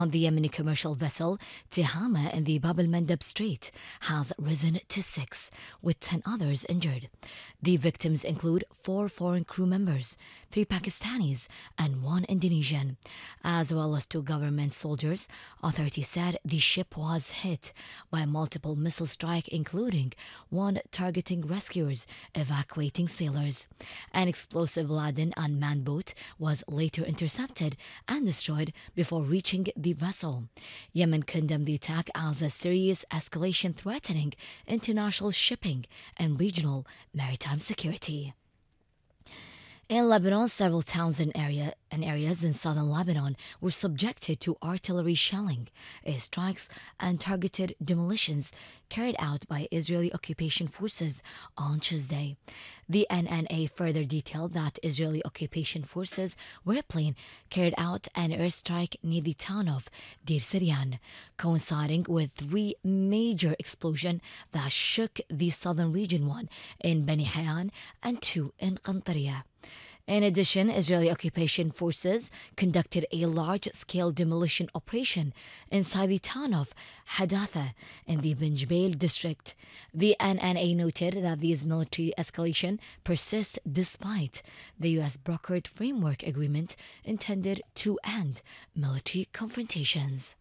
on the Yemeni commercial vessel Tihama in the Bab el Mandeb Strait has risen to 6, with 10 others injured. The victims include 4 foreign crew members, 3 Pakistanis, and 1 Indonesian, as well as 2 government soldiers. Authorities said the ship was hit by multiple missile strike, including one targeting rescuers evacuating sailors. An explosive laden unmanned boat was later intercepted and destroyed before reaching the vessel. Yemen condemned the attack as a serious escalation threatening international shipping and regional maritime security. In Lebanon, several towns and areas in southern Lebanon were subjected to artillery shelling, strikes, and targeted demolitions carried out by Israeli occupation forces on Tuesday. The NNA further detailed that Israeli occupation forces were plane carried out an airstrike near the town of Dir Sirian, coinciding with 3 major explosions that shook the southern region, 1 in Beni Hayyan and 2 in Qantariya. In addition, Israeli occupation forces conducted a large-scale demolition operation inside the town of Hadatha in the Ben Jbeil district. The NNA noted that this military escalation persists despite the U.S. brokered framework agreement intended to end military confrontations.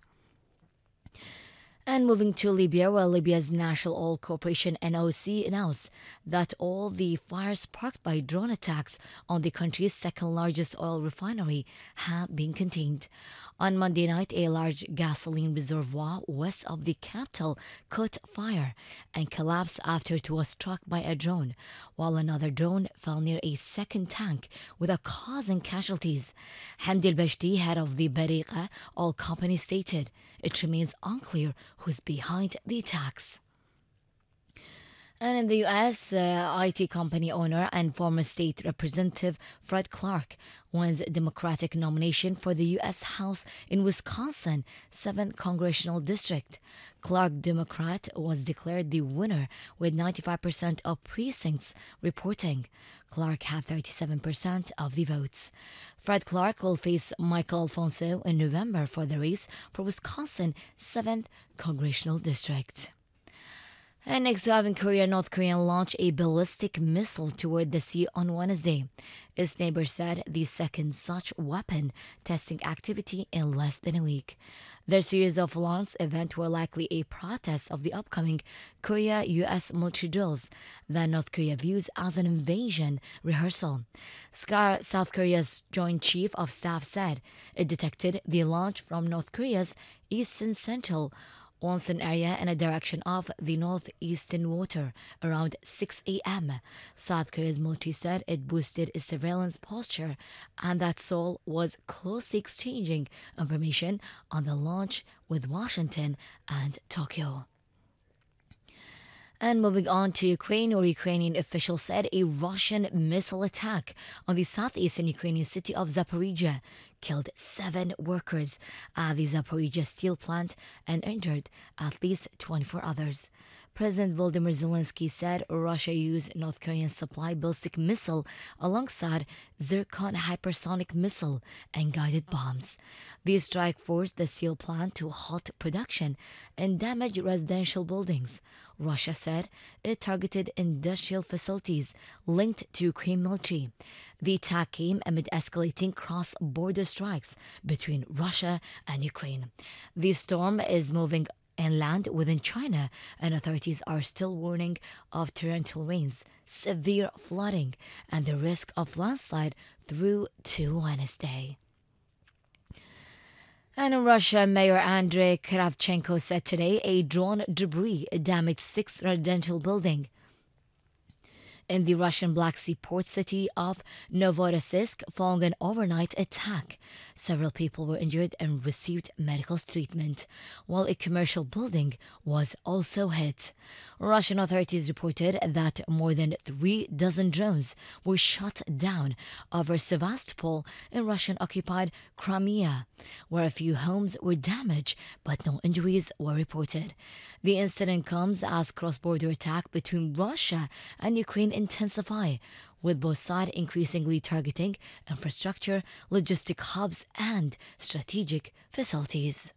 And moving to Libya, where Libya's National Oil Corporation NOC announced that all the fires sparked by drone attacks on the country's second largest oil refinery have been contained. On Monday night, a large gasoline reservoir west of the capital caught fire and collapsed after it was struck by a drone, while another drone fell near a second tank without causing casualties. Hamdi al-Bashti, head of the Bariqa Oil Company, stated it remains unclear who's behind the attacks. And in the U.S., IT company owner and former state representative Fred Clark wins Democratic nomination for the U.S. House in Wisconsin 7th Congressional District. Clark, Democrat, was declared the winner with 95% of precincts reporting. Clark had 37% of the votes. Fred Clark will face Michael Alfonso in November for the race for Wisconsin 7th Congressional District. And next, we have in Korea, North Korea launched a ballistic missile toward the sea on Wednesday. Its neighbor said the second such weapon testing activity in less than a week. Their series of launch events were likely a protest of the upcoming Korea-U.S. military drills that North Korea views as an invasion rehearsal. South Korea's Joint Chief of Staff said it detected the launch from North Korea's eastern central Wonsan area in a direction of the northeastern water around 6 a.m. South Korea's military said it boosted its surveillance posture and that Seoul was closely exchanging information on the launch with Washington and Tokyo. And moving on to Ukraine, where Ukrainian officials said a Russian missile attack on the southeastern Ukrainian city of Zaporizhia killed 7 workers at the Zaporizhia steel plant and injured at least 24 others. President Volodymyr Zelensky said Russia used North Korean supply ballistic missile alongside Zircon hypersonic missile and guided bombs. The strike forced the steel plant to halt production and damage residential buildings. Russia said it targeted industrial facilities linked to Ukraine military. The attack came amid escalating cross-border strikes between Russia and Ukraine. The storm is moving inland within China, and authorities are still warning of torrential rains, severe flooding, and the risk of landslide through to Wednesday. And in Russia, Mayor Andrei Kravchenko said today a drone debris damaged 6 residential buildings in the Russian Black Sea port city of Novorossiysk following an overnight attack. Several people were injured and received medical treatment, while a commercial building was also hit. Russian authorities reported that more than 3 dozen drones were shot down over Sevastopol in Russian-occupied Crimea, where a few homes were damaged but no injuries were reported. The incident comes as cross-border attack between Russia and Ukraine intensify, with both sides increasingly targeting infrastructure, logistic hubs, and strategic facilities.